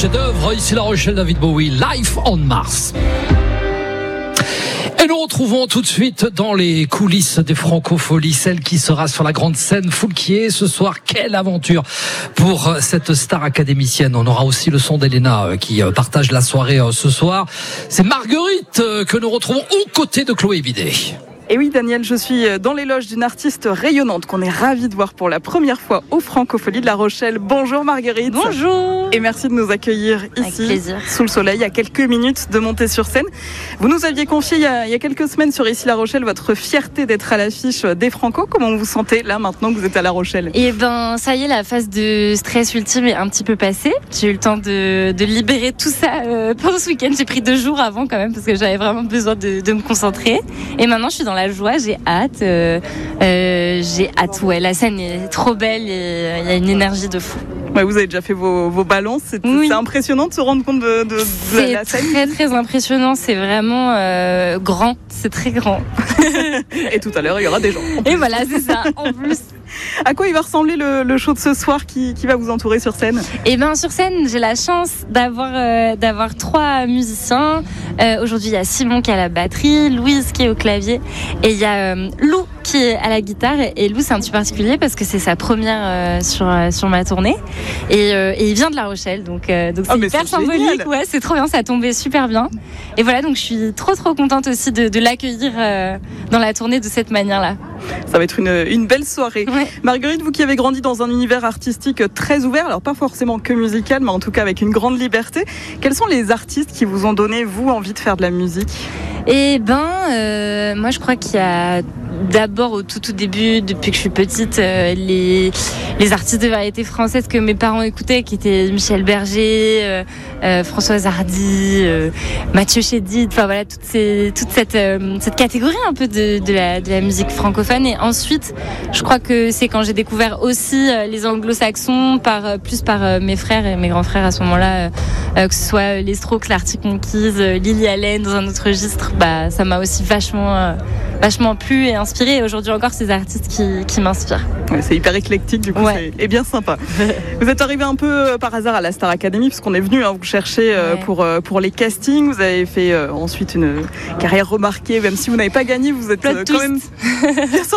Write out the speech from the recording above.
chef-d'œuvre, ici La Rochelle, David Bowie, Life on Mars. Et nous retrouvons tout de suite dans les coulisses des Francopholies celle qui sera sur la grande scène Foulquier ce soir. Quelle aventure pour cette star académicienne. On aura aussi le son d'Elena qui partage la soirée ce soir. C'est Marguerite que nous retrouvons aux côtés de Chloé Bidet. Et oui, Daniel, je suis dans les loges d'une artiste rayonnante qu'on est ravis de voir pour la première fois aux Francopholies de La Rochelle. Bonjour Marguerite. Bonjour. Et merci de nous accueillir ici, sous le soleil, à quelques minutes de monter sur scène. Vous nous aviez confié il y a quelques semaines sur Ici La Rochelle votre fierté d'être à l'affiche des Franco. Comment vous vous sentez là maintenant que vous êtes à La Rochelle ? Eh ben, ça y est, la phase de stress ultime est un petit peu passée. J'ai eu le temps de libérer tout ça pendant ce week-end. J'ai pris 2 jours avant quand même parce que j'avais vraiment besoin de me concentrer. Et maintenant, je suis dans la joie, j'ai hâte. Ouais, la scène est trop belle et il y a une énergie de fou. Ouais, vous avez déjà fait vos balances, c'est impressionnant de se rendre compte de la scène. C'est très très impressionnant, c'est vraiment grand, c'est très grand. Et tout à l'heure, il y aura des gens. Et voilà, c'est ça, en plus. À quoi il va ressembler le show de ce soir qui va vous entourer sur scène ? Eh ben, sur scène, j'ai la chance d'avoir 3 musiciens. Aujourd'hui, il y a Simon qui est à la batterie, Louise qui est au clavier et il y a Lou qui est à la guitare. Et Lou, c'est un petit particulier parce que c'est sa première sur ma tournée et il vient de La Rochelle, donc c'est hyper symbolique. Ouais, c'est trop bien, ça a tombé super bien. Et voilà, donc je suis trop contente aussi de l'accueillir dans la tournée de cette manière-là. Ça va être une belle soirée. Ouais. Marguerite, vous qui avez grandi dans un univers artistique très ouvert, alors pas forcément que musical, mais en tout cas avec une grande liberté, quels sont les artistes qui vous ont donné, vous, envie de faire de la musique ? Eh ben, moi je crois qu'il y a d'abord au tout début, depuis que je suis petite, les artistes de variété française que mes parents écoutaient, qui étaient Michel Berger, Françoise Hardy, Mathieu Chédid, enfin voilà, toute cette catégorie un peu de la musique francophone. Et ensuite, je crois que c'est quand j'ai découvert aussi les anglo-saxons plus par mes frères et mes grands frères à ce moment-là, que ce soit les Strokes, l'Arctic Monkeys, Lily Allen dans un autre registre, bah ça m'a aussi vachement plu et inspiré. Et aujourd'hui encore, ces artistes qui m'inspirent. Ouais, c'est hyper éclectique, du coup, c'est bien sympa. Vous êtes arrivé un peu par hasard à la Star Academy, puisqu'on est venu vous chercher pour les castings. Vous avez fait ensuite une carrière remarquée, même si vous n'avez pas gagné, vous êtes quand même